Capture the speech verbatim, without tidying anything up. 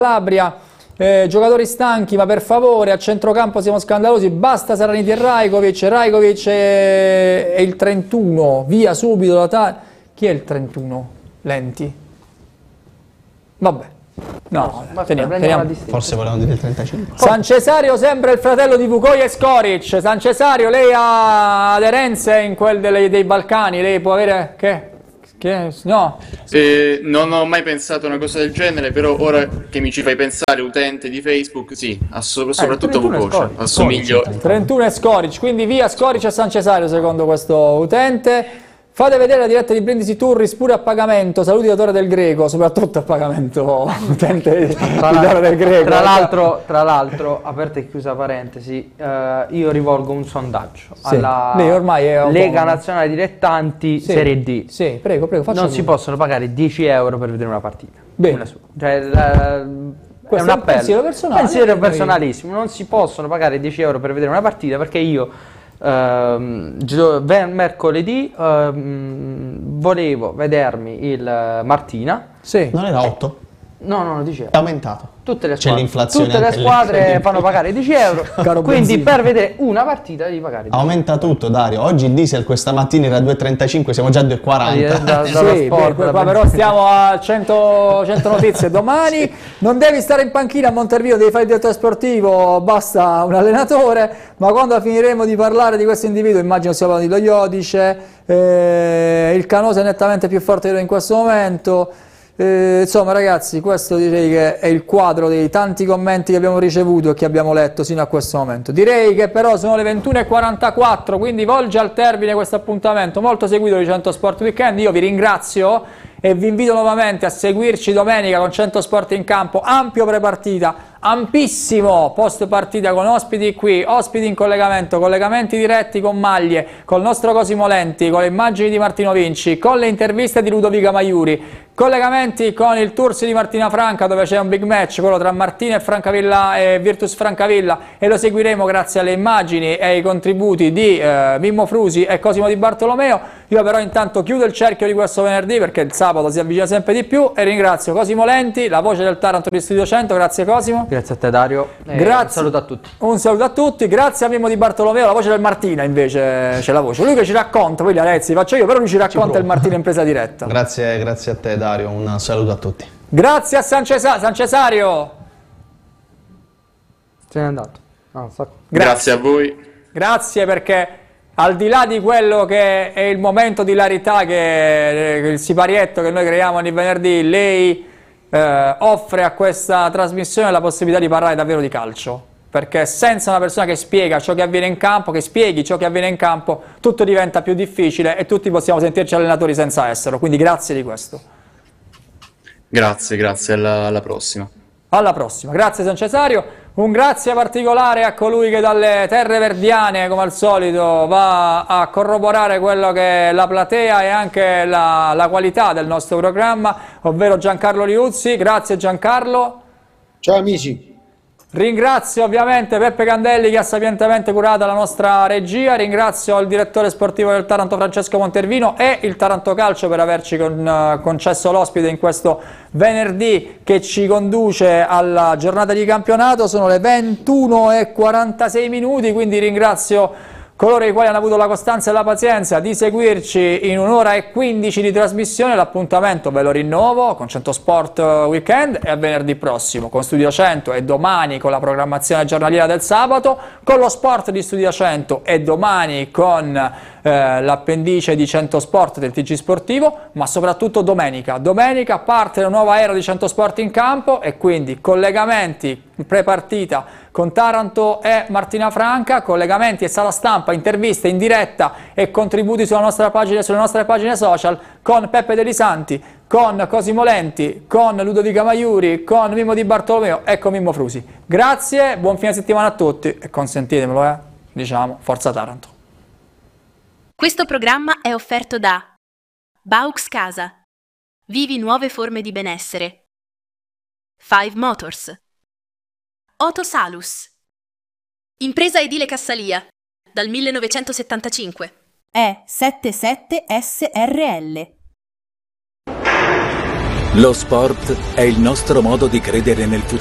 Calabria, eh, giocatori stanchi, ma per favore a centrocampo siamo scandalosi, basta Saraniti e Rajkovic, Rajkovic è, è il trentuno, via subito la ta... Chi è il trentuno? Lenti? Vabbè. No, no teniamo, teniamo. Forse volevano dire il trentacinque. San Cesario sembra il fratello di Vukovic e Skoric. San Cesario, lei ha aderenze in quel delle, dei Balcani, lei può avere... che? Che? No. Eh, non ho mai pensato a una cosa del genere, però ora che mi ci fai pensare, utente di Facebook, sì, asso- soprattutto eh, Vukovic, assomiglio... trentuno e Skoric, quindi via Skoric e San Cesario secondo questo utente. Fate vedere la diretta di Brindisi Turris pure a pagamento, saluti da Torre del Greco, soprattutto a pagamento, utente di Torre del Greco. Tra l'altro, tra l'altro, aperta e chiusa parentesi, eh, io rivolgo un sondaggio sì. alla Lei ormai è Lega Nazionale Dilettanti sì. Serie D. Sì, prego, prego, faccia non tu. Si possono pagare dieci euro per vedere una partita. Bene. Cioè, la, è un appello. Pensiero personale. Pensiero personalissimo, non si possono pagare dieci euro per vedere una partita perché io... Uh, mercoledì uh, volevo vedermi il Martina. Sì. Non era otto? No, no, dicevo. È aumentato. Tutte le C'è squadre, l'inflazione. Tutte le squadre fanno pagare dieci euro. Caro quindi benzina. Per vedere una partita devi pagare dieci. Aumenta tutto, Dario. Oggi il diesel questa mattina era due e trentacinque, siamo già a due e quaranta. Da, sì, sport, beh, qua però stiamo a cento, cento notizie. Domani sì. Non devi stare in panchina a Montervino, devi fare il direttore sportivo, basta un allenatore. Ma quando finiremo di parlare di questo individuo, immagino sia parlando di Lo Iodice, eh, il Canosa è nettamente più forte di lui in questo momento. Eh, insomma ragazzi, questo direi che è il quadro dei tanti commenti che abbiamo ricevuto e che abbiamo letto sino a questo momento. Direi che però sono le ventuno e quarantaquattro, quindi volge al termine questo appuntamento molto seguito di cento Sport Weekend. Io vi ringrazio e vi invito nuovamente a seguirci domenica con cento Sport in campo, ampio prepartita, ampissimo post partita con ospiti qui, ospiti in collegamento, collegamenti diretti con maglie, col nostro Cosimo Lenti, con le immagini di Martino Vinci, con le interviste di Ludovica Maiuri, collegamenti con il Tours di Martina Franca dove c'è un big match, quello tra Martina e Francavilla e Virtus Francavilla, e lo seguiremo grazie alle immagini e ai contributi di eh, Mimmo Frusi e Cosimo Di Bartolomeo. Io però intanto chiudo il cerchio di questo venerdì perché il sabato si avvicina sempre di più e ringrazio Cosimo Lenti, la voce del Taranto di Studio cento, grazie Cosimo. Grazie a te Dario, grazie. Un saluto a tutti. Un saluto a tutti, grazie a Mimmo Di Bartolomeo, la voce del Martina invece c'è la voce, lui che ci racconta, poi gli Alezzi faccio io, però lui ci racconta il Martina in presa diretta. Grazie, grazie a te Dario, un saluto a tutti. Grazie a San, Cesa- San Cesario. Se n'è andato. No, so. grazie. grazie a voi. Grazie perché al di là di quello che è il momento di ilarità, che il siparietto che noi creiamo ogni venerdì, lei eh, offre a questa trasmissione la possibilità di parlare davvero di calcio, perché senza una persona che spiega ciò che avviene in campo, che spieghi ciò che avviene in campo, tutto diventa più difficile e tutti possiamo sentirci allenatori senza esserlo, quindi grazie di questo. Grazie, grazie, alla, alla prossima. Alla prossima, grazie San Cesario. Un grazie particolare a colui che dalle terre verdiane, come al solito, va a corroborare quello che è la platea e anche la, la qualità del nostro programma, ovvero Giancarlo Liuzzi. Grazie Giancarlo. Ciao amici. Ringrazio ovviamente Peppe Candelli che ha sapientemente curato la nostra regia, ringrazio il direttore sportivo del Taranto Francesco Montervino e il Taranto Calcio per averci con, uh, concesso l'ospite in questo venerdì che ci conduce alla giornata di campionato. Sono le ventuno e quarantasei minuti, quindi ringrazio coloro i quali hanno avuto la costanza e la pazienza di seguirci in un'ora e quindici di trasmissione. L'appuntamento ve lo rinnovo con cento Sport Weekend e a venerdì prossimo con Studio cento e domani con la programmazione giornaliera del sabato, con lo sport di Studio cento e domani con eh, l'appendice di cento Sport del T G Sportivo, ma soprattutto domenica. Domenica parte la nuova era di cento Sport in campo e quindi collegamenti pre-partita con Taranto e Martina Franca, collegamenti e sala stampa, interviste in diretta e contributi sulla nostra pagina, sulle nostre pagine social con Peppe De Lisanti, con Cosimo Lenti, con Ludovica Maiuri, con Mimmo Di Bartolomeo e con Mimmo Frusi. Grazie, buon fine settimana a tutti e consentitemelo, eh, diciamo, forza Taranto. Questo programma è offerto da Baux Casa. Vivi nuove forme di benessere. Five Motors. Otosalus. Impresa edile Cassalia, dal millenovecentosettantacinque. È settantasette S R L. Lo sport è il nostro modo di credere nel futuro.